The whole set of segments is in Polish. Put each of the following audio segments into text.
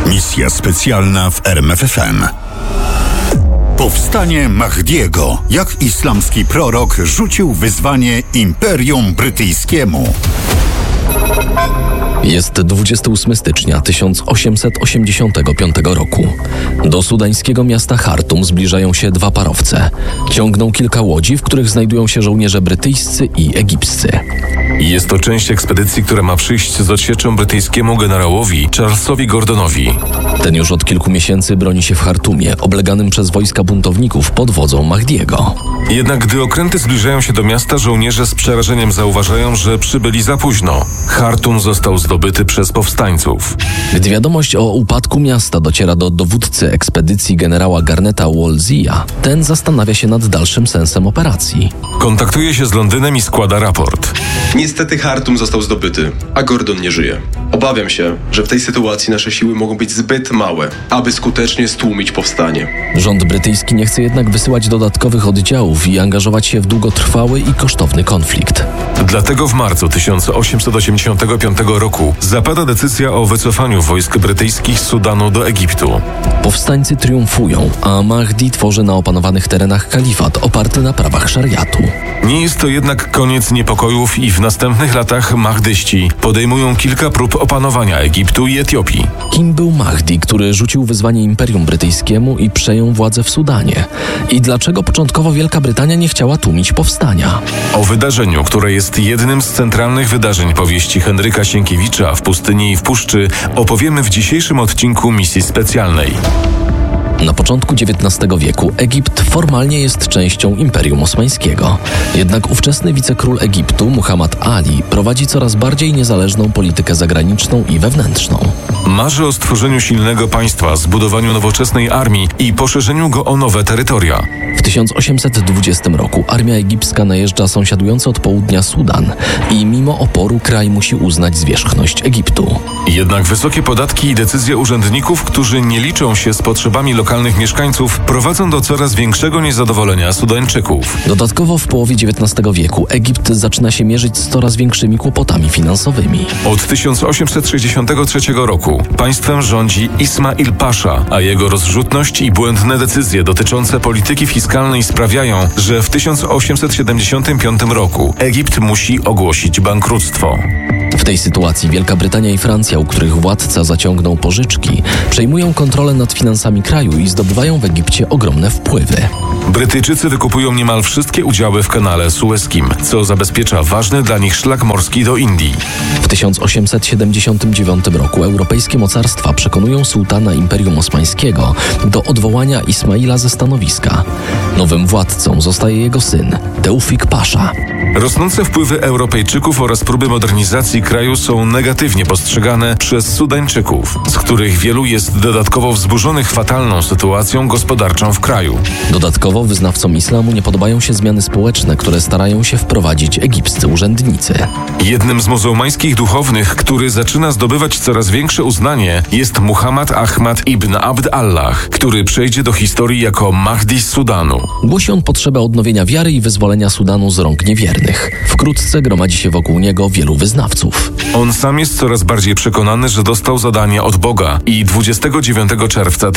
Misja specjalna w RMFFM. Powstanie Mahdiego. Jak islamski prorok rzucił wyzwanie Imperium Brytyjskiemu. Jest 28 stycznia 1885 roku. Do sudańskiego miasta Chartum zbliżają się dwa parowce. Ciągną kilka łodzi, w których znajdują się żołnierze brytyjscy i egipscy. Jest to część ekspedycji, która ma przyjść z odsieczą brytyjskiemu generałowi Charlesowi Gordonowi. Ten już od kilku miesięcy broni się w Chartumie, obleganym przez wojska buntowników pod wodzą Mahdiego. Jednak gdy okręty zbliżają się do miasta, żołnierze z przerażeniem zauważają, że przybyli za późno. Chartum został zdobyty przez powstańców. Gdy wiadomość o upadku miasta dociera do dowódcy ekspedycji generała Garneta Wolsey'a, ten zastanawia się nad dalszym sensem operacji. Kontaktuje się z Londynem i składa raport. Niestety Chartum został zdobyty, a Gordon nie żyje. Obawiam się, że w tej sytuacji nasze siły mogą być zbyt małe, aby skutecznie stłumić powstanie. Rząd brytyjski nie chce jednak wysyłać dodatkowych oddziałów i angażować się w długotrwały i kosztowny konflikt. Dlatego w marcu 1885 roku zapada decyzja o wycofaniu wojsk brytyjskich z Sudanu do Egiptu. Powstańcy triumfują, a Mahdi tworzy na opanowanych terenach kalifat oparty na prawach szariatu. Nie jest to jednak koniec niepokojów i w następnych latach mahdyści podejmują kilka prób opanowania Egiptu i Etiopii. Kim był Mahdi, który rzucił wyzwanie Imperium Brytyjskiemu i przejął władzę w Sudanie? I dlaczego początkowo Wielka Brytania nie chciała tłumić powstania? O wydarzeniu, które jest jednym z centralnych wydarzeń powieści Henryka Sienkiewicza W pustyni i w puszczy, opowiemy w dzisiejszym odcinku Misji Specjalnej. Na początku XIX wieku Egipt formalnie jest częścią Imperium Osmańskiego. Jednak ówczesny wicekról Egiptu, Muhammad Ali, prowadzi coraz bardziej niezależną politykę zagraniczną i wewnętrzną. Marzy o stworzeniu silnego państwa, zbudowaniu nowoczesnej armii i poszerzeniu go o nowe terytoria. W 1820 roku armia egipska najeżdża sąsiadujący od południa Sudan i mimo oporu kraj musi uznać zwierzchność Egiptu. Jednak wysokie podatki i decyzje urzędników, którzy nie liczą się z potrzebami lokalnych mieszkańców, prowadzą do coraz większego niezadowolenia Sudańczyków. Dodatkowo w połowie XIX wieku Egipt zaczyna się mierzyć z coraz większymi kłopotami finansowymi. Od 1863 roku państwem rządzi Ismail Pasza, a jego rozrzutność i błędne decyzje dotyczące polityki fiskalnej sprawiają, że w 1875 roku Egipt musi ogłosić bankructwo. W tej sytuacji Wielka Brytania i Francja, u których władca zaciągnął pożyczki, przejmują kontrolę nad finansami kraju i zdobywają w Egipcie ogromne wpływy. Brytyjczycy wykupują niemal wszystkie udziały w kanale sueskim, co zabezpiecza ważny dla nich szlak morski do Indii. W 1879 roku europejskie mocarstwa przekonują sułtana Imperium Osmańskiego do odwołania Ismaila ze stanowiska. Nowym władcą zostaje jego syn, Teufik Pasza. Rosnące wpływy Europejczyków oraz próby modernizacji kraju są negatywnie postrzegane przez Sudańczyków, z których wielu jest dodatkowo wzburzonych fatalną sytuacją gospodarczą w kraju. Dodatkowo wyznawcom islamu nie podobają się zmiany społeczne, które starają się wprowadzić egipscy urzędnicy. Jednym z muzułmańskich duchownych, który zaczyna zdobywać coraz większe uznanie, jest Muhammad Ahmad ibn Abd Allah, który przejdzie do historii jako Mahdi z Sudanu. Głosi on potrzebę odnowienia wiary i wyzwolenia Sudanu z rąk niewiernych. Wkrótce gromadzi się wokół niego wielu wyznawców. On sam jest coraz bardziej przekonany, że dostał zadanie od Boga i 29 czerwca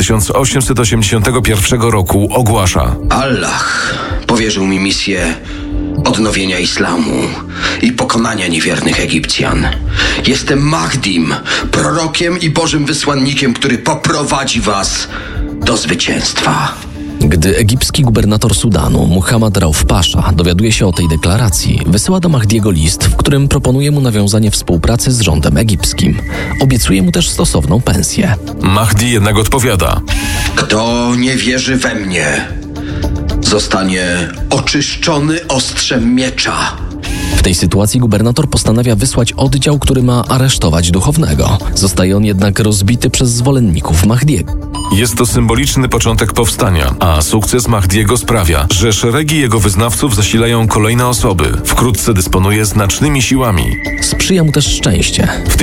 1881 roku ogłasza: Allah powierzył mi misję odnowienia islamu i pokonania niewiernych Egipcjan. Jestem Mahdim, prorokiem i Bożym wysłannikiem, który poprowadzi was do zwycięstwa. Gdy egipski gubernator Sudanu, Muhammad Rauf Pasza, dowiaduje się o tej deklaracji, wysyła do Mahdiego list, w którym proponuje mu nawiązanie współpracy z rządem egipskim. Obiecuje mu też stosowną pensję. Mahdi jednak odpowiada: Kto nie wierzy we mnie, zostanie oczyszczony ostrzem miecza. W tej sytuacji gubernator postanawia wysłać oddział, który ma aresztować duchownego. Zostaje on jednak rozbity przez zwolenników Mahdiego. Jest to symboliczny początek powstania, a sukces Mahdiego sprawia, że szeregi jego wyznawców zasilają kolejne osoby. Wkrótce dysponuje znacznymi siłami. Sprzyja mu też szczęście. W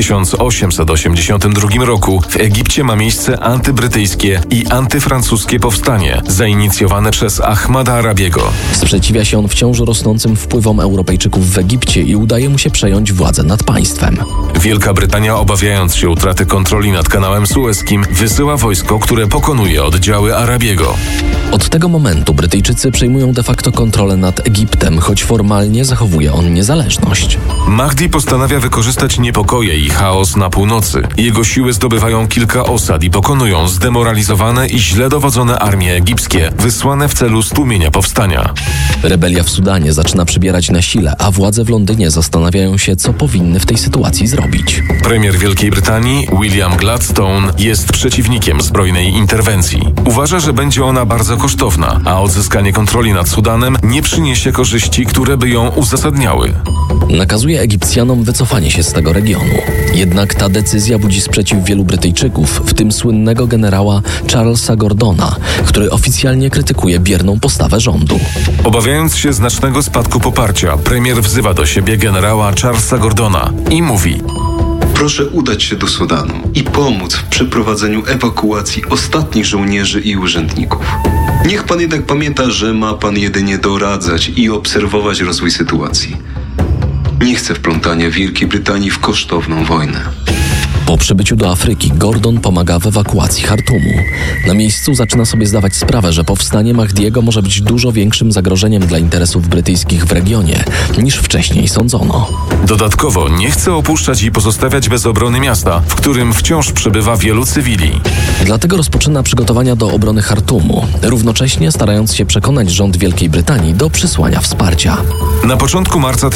1882 roku w Egipcie ma miejsce antybrytyjskie i antyfrancuskie powstanie, zainicjowane przez Ahmada Arabiego. Sprzeciwia się on wciąż rosnącym wpływom Europejczyków w Egipcie i udaje mu się przejąć władzę nad państwem. Wielka Brytania, obawiając się utraty kontroli nad kanałem sueskim, wysyła wojsko, które pokonuje oddziały Arabiego. Od tego momentu Brytyjczycy przejmują de facto kontrolę nad Egiptem, choć formalnie zachowuje on niezależność. Mahdi postanawia wykorzystać niepokoje i chaos na północy. Jego siły zdobywają kilka osad i pokonują zdemoralizowane i źle dowodzone armie egipskie, wysłane w celu stłumienia powstania. Rebelia w Sudanie zaczyna przybierać na sile, a władze w Londynie zastanawiają się, co powinny w tej sytuacji zrobić. Premier Wielkiej Brytanii, William Gladstone, jest przeciwnikiem zbrojnej interwencji. Uważa, że będzie ona bardzo kosztowna, a odzyskanie kontroli nad Sudanem nie przyniesie korzyści, które by ją uzasadniały. Nakazuje Egipcjanom wycofanie się z tego regionu. Jednak ta decyzja budzi sprzeciw wielu Brytyjczyków, w tym słynnego generała Charlesa Gordona, który oficjalnie krytykuje bierną postawę rządu. Obawiając się znacznego spadku poparcia, premier wzywa do siebie generała Charlesa Gordona i mówi: Proszę udać się do Sudanu i pomóc w przeprowadzeniu ewakuacji ostatnich żołnierzy i urzędników. Niech pan jednak pamięta, że ma pan jedynie doradzać i obserwować rozwój sytuacji. Nie chcę wplątania Wielkiej Brytanii w kosztowną wojnę. Po przybyciu do Afryki Gordon pomaga w ewakuacji Chartumu. Na miejscu zaczyna sobie zdawać sprawę, że powstanie Mahdiego może być dużo większym zagrożeniem dla interesów brytyjskich w regionie, niż wcześniej sądzono. Dodatkowo nie chce opuszczać i pozostawiać bez obrony miasta, w którym wciąż przebywa wielu cywili. Dlatego rozpoczyna przygotowania do obrony Chartumu, równocześnie starając się przekonać rząd Wielkiej Brytanii do przysłania wsparcia. Na początku marca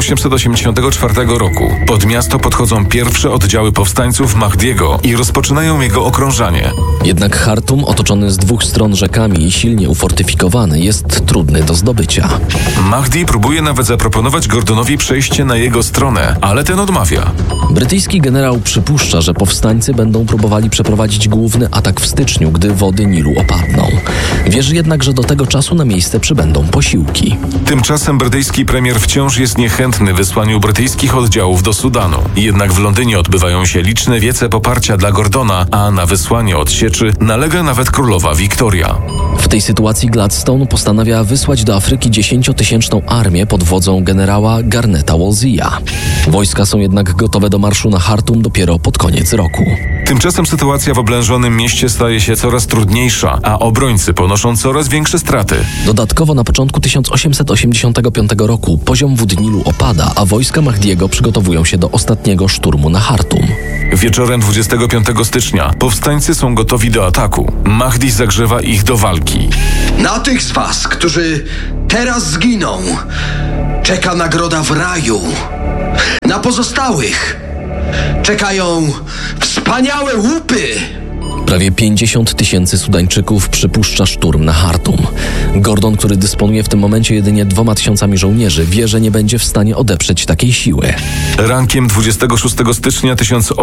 1884 roku pod miasto podchodzą pierwsze oddziały powstańców Mahdiego i rozpoczynają jego okrążanie. Jednak Chartum, otoczony z dwóch stron rzekami i silnie ufortyfikowany, jest trudny do zdobycia. Mahdi próbuje nawet zaproponować Gordonowi przejście na jego stronę, ale ten odmawia. Brytyjski generał przypuszcza, że powstańcy będą próbowali przeprowadzić główny atak w styczniu, gdy wody Nilu opadną. Wierzy jednak, że do tego czasu na miejsce przybędą posiłki. Tymczasem brytyjski premier wciąż jest niechętny wysłaniu brytyjskich oddziałów do Sudanu. Jednak w Londynie odbywają się liczne wiece poparcia dla Gordona, a na wysłanie odsieczy nalega nawet królowa Wiktoria. W tej sytuacji Gladstone postanawia wysłać do Afryki 10-tysięczną armię pod wodzą generała Garneta Wolsey'a. Wojska są jednak gotowe do marszu na Chartum dopiero pod koniec roku. Tymczasem sytuacja w oblężonym mieście staje się coraz trudniejsza, a obrońcy ponoszą coraz większe straty. Dodatkowo na początku 1885 roku poziom wód Nilu opada, a wojska Mahdiego przygotowują się do ostatniego szturmu na Chartum. Wieczorem 25 stycznia powstańcy są gotowi do ataku. Mahdi zagrzewa ich do walki. Na tych z was, którzy teraz zginą, czeka nagroda w raju. Na pozostałych czekają wspaniałe łupy. Prawie 50 000 Sudańczyków przypuszcza szturm na Chartum. Gordon, który dysponuje w tym momencie jedynie 2000 żołnierzy, wie, że nie będzie w stanie odeprzeć takiej siły. Rankiem 26 stycznia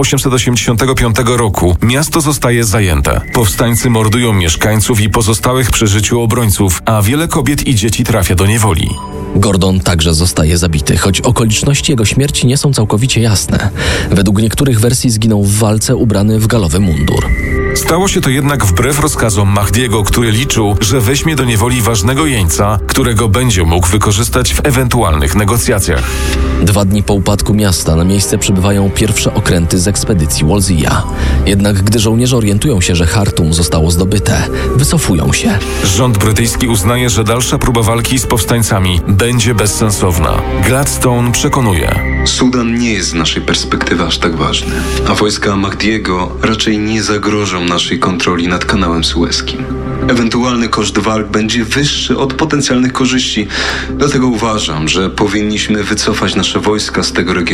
1885 roku miasto zostaje zajęte. Powstańcy mordują mieszkańców i pozostałych przy życiu obrońców, a wiele kobiet i dzieci trafia do niewoli. Gordon także zostaje zabity, choć okoliczności jego śmierci nie są całkowicie jasne. Według niektórych wersji zginął w walce ubrany w galowy mundur. Stało się to jednak wbrew rozkazom Mahdiego, który liczył, że weźmie do niewoli ważnego jeńca, którego będzie mógł wykorzystać w ewentualnych negocjacjach. 2 dni po upadku miasta na miejsce przybywają pierwsze okręty z ekspedycji Wolsey'a. Jednak gdy żołnierze orientują się, że Chartum zostało zdobyte, wycofują się. Rząd brytyjski uznaje, że dalsza próba walki z powstańcami będzie bezsensowna. Gladstone przekonuje: Sudan nie jest z naszej perspektywy aż tak ważny, a wojska Mahdiego raczej nie zagrożą naszej kontroli nad kanałem sueskim. Ewentualny koszt walk będzie wyższy od potencjalnych korzyści, dlatego uważam, że powinniśmy wycofać nasze wojska z tego regionu.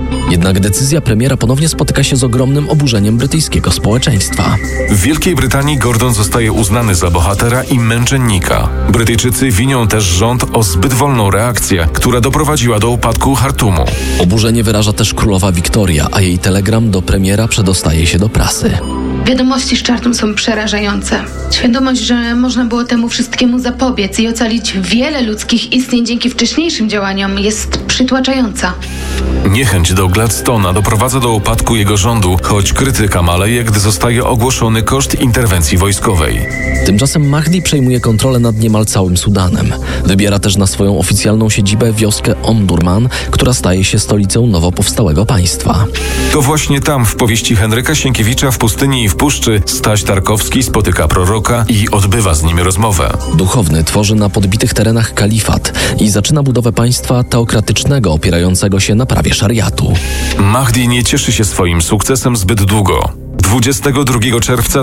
Jednak decyzja premiera ponownie spotyka się z ogromnym oburzeniem brytyjskiego społeczeństwa. W Wielkiej Brytanii Gordon zostaje uznany za bohatera i męczennika. Brytyjczycy winią też rząd o zbyt wolną reakcję, która doprowadziła do upadku Chartumu. Oburzenie wyraża też królowa Wiktoria, a jej telegram do premiera przedostaje się do prasy. Wiadomości z Chartum są przerażające. Świadomość, że można było temu wszystkiemu zapobiec i ocalić wiele ludzkich istnień dzięki wcześniejszym działaniom jest przytłaczająca. Niechęć do Gladstone'a doprowadza do upadku jego rządu, choć krytyka maleje, gdy zostaje ogłoszony koszt interwencji wojskowej. Tymczasem Mahdi przejmuje kontrolę nad niemal całym Sudanem. Wybiera też na swoją oficjalną siedzibę wioskę Omdurman, która staje się stolicą nowo powstałego państwa. To właśnie tam w powieści Henryka Sienkiewicza W pustyni i w puszczy Staś Tarkowski spotyka proroka i odbywa z nim rozmowę. Duchowny tworzy na podbitych terenach kalifat i zaczyna budowę państwa teokratycznego opierającego się na prawie szariatu. Mahdi nie cieszy się swoim sukcesem zbyt długo. 22 czerwca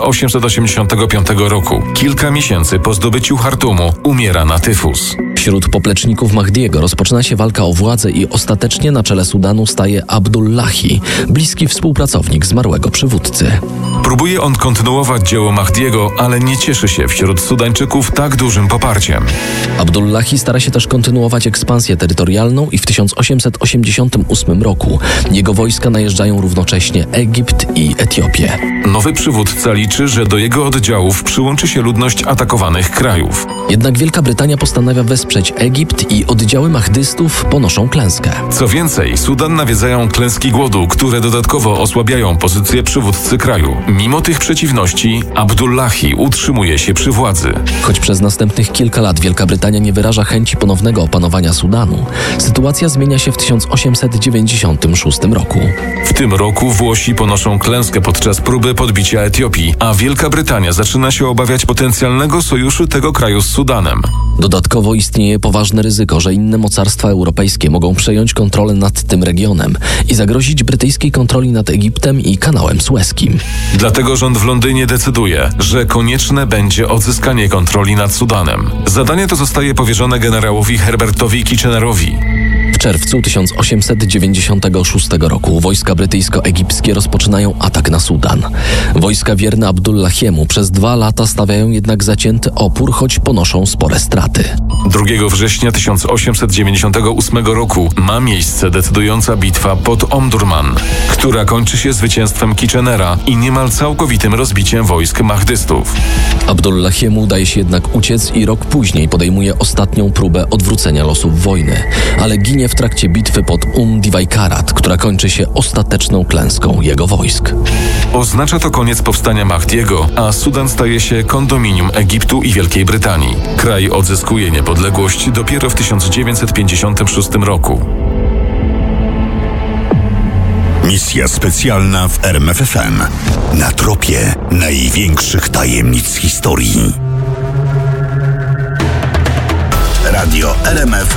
1885 roku, kilka miesięcy po zdobyciu Chartumu, umiera na tyfus. Wśród popleczników Mahdiego rozpoczyna się walka o władzę i ostatecznie na czele Sudanu staje Abdullahi, bliski współpracownik zmarłego przywódcy. Próbuje on kontynuować dzieło Mahdiego, ale nie cieszy się wśród Sudańczyków tak dużym poparciem. Abdullahi stara się też kontynuować ekspansję terytorialną i w 1888 roku jego wojska najeżdżają równocześnie Egipt i Etiopię. Nowy przywódca liczy, że do jego oddziałów przyłączy się ludność atakowanych krajów. Jednak Wielka Brytania postanawia wesprzeć Egipt i oddziały mahdystów ponoszą klęskę. Co więcej, Sudan nawiedzają klęski głodu, które dodatkowo osłabiają pozycję przywódcy kraju. Mimo tych przeciwności, Abdullahi utrzymuje się przy władzy. Choć przez następnych kilka lat Wielka Brytania nie wyraża chęci ponownego opanowania Sudanu, sytuacja zmienia się w 1896 roku. W tym roku Włosi ponoszą klęskę podczas próby podbicia Etiopii, a Wielka Brytania zaczyna się obawiać potencjalnego sojuszu tego kraju z Sudanem. Dodatkowo istnieje poważne ryzyko, że inne mocarstwa europejskie mogą przejąć kontrolę nad tym regionem i zagrozić brytyjskiej kontroli nad Egiptem i kanałem sueskim. Dlatego rząd w Londynie decyduje, że konieczne będzie odzyskanie kontroli nad Sudanem. Zadanie to zostaje powierzone generałowi Herbertowi Kitchenerowi. W czerwcu 1896 roku wojska brytyjsko-egipskie rozpoczynają atak na Sudan. Wojska wierne Abdullahiemu przez 2 lata stawiają jednak zacięty opór, choć ponoszą spore straty. 2 września 1898 roku ma miejsce decydująca bitwa pod Omdurman, która kończy się zwycięstwem Kitchenera i niemal całkowitym rozbiciem wojsk mahdystów. Abdullahiemu udaje się jednak uciec i rok później podejmuje ostatnią próbę odwrócenia losów wojny, ale ginie w trakcie bitwy pod Divaykarat, która kończy się ostateczną klęską jego wojsk. Oznacza to koniec powstania Mahdiego, a Sudan staje się kondominium Egiptu i Wielkiej Brytanii. Kraj odzyskuje niepodległość dopiero w 1956 roku. Misja specjalna w RMFFM. Na tropie największych tajemnic historii. Radio RMF